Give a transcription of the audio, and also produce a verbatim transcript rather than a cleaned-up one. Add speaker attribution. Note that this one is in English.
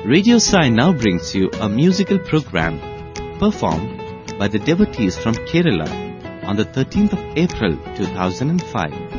Speaker 1: Radio Sai now brings you a musical program performed by the devotees from Kerala on the thirteenth of April two thousand five.